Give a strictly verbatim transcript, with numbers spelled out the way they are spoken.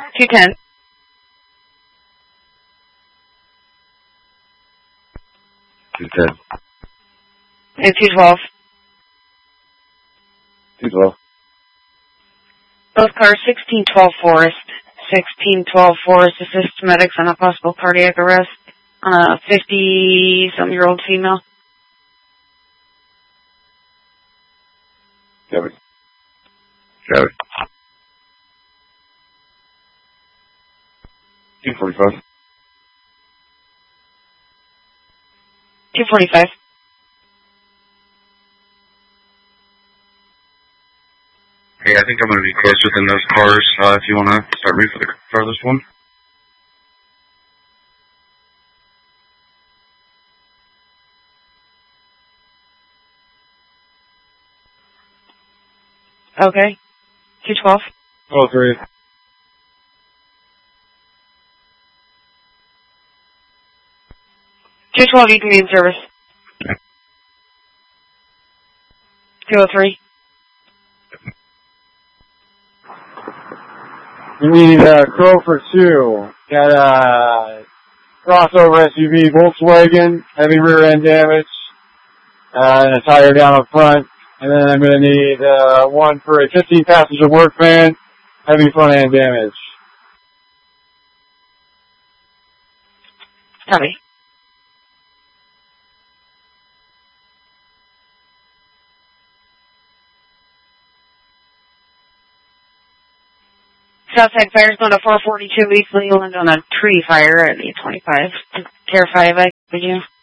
two ten. two ten. And two twelve. two twelve. Both cars, sixteen twelve Forest. sixteen twelve Forest assists medics on a possible cardiac arrest on a fifty-some-year-old female. Copy. Copy. two forty-five. two forty-five. Hey, I think I'm going to be closer than those cars, uh, if you want to start me for the farthest one. Okay. two twelve. Oh, three. two twelve, you can be in service. two oh three. We need uh, Crow for two. Got a crossover S U V Volkswagen, heavy rear end damage, uh, and a tire down up front. And then I'm going to need uh, one for a fifteen passenger work van, heavy front end damage. Copy. Southside fire's going to four forty-two East Leland on a tree fire at eight twenty-five. Care five, I could you?